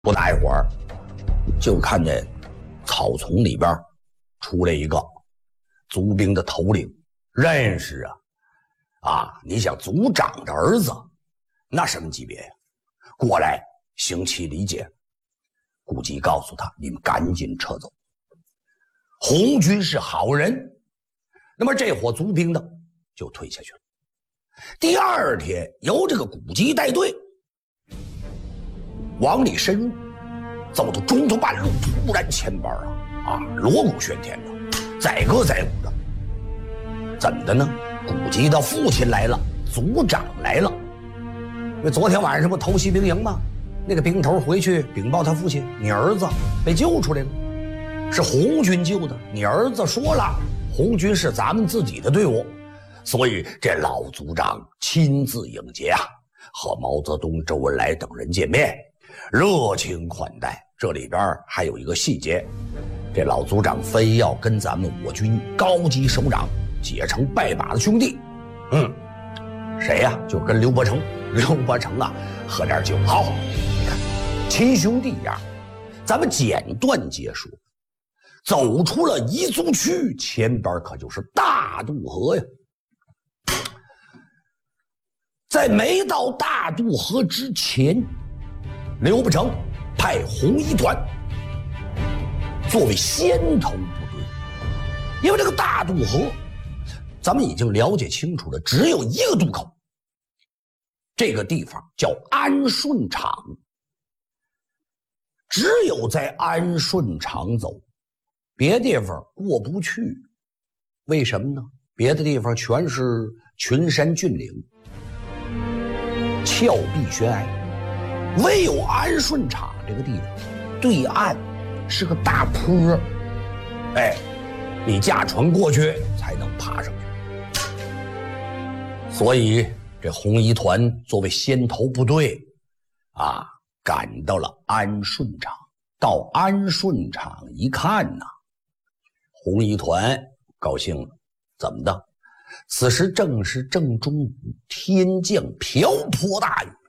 不大一会儿，就看见草丛里边出来一个族兵的头领，认识啊！你想族长的儿子，那什么级别呀？过来行其礼节。顾吉告诉他：“你们赶紧撤走，红军是好人。”那么这伙族兵呢，就退下去了。第二天，由这个顾吉带队往里深入，走到中途半路，突然前边锣鼓喧天的，载歌载舞的。怎么的呢？顾吉的父亲来了，族长来了。因为昨天晚上不偷袭兵营吗？那个兵头回去禀报他父亲，你儿子被救出来了，是红军救的。你儿子说了，红军是咱们自己的队伍，所以这老族长亲自迎接和毛泽东、周恩来等人见面，热情款待。这里边还有一个细节，这老族长非要跟咱们我军高级首长结成拜把子兄弟。谁呀？就跟刘伯承喝点酒。好，你看亲兄弟一样。咱们简短结束，走出了彝族区，前边可就是大渡河呀。在没到大渡河之前，刘伯承派红一团作为先头部队，因为这个大渡河咱们已经了解清楚了，只有一个渡口，这个地方叫安顺场，只有在安顺场走，别地方过不去。为什么呢？别的地方全是群山峻岭，峭壁悬崖，唯有安顺场这个地方对岸是个大坡，你驾船过去才能爬上去。所以这红一团作为先头部队赶到了安顺场。到安顺场一看红一团高兴了。怎么的？此时正是正中午，天降瓢泼大雨，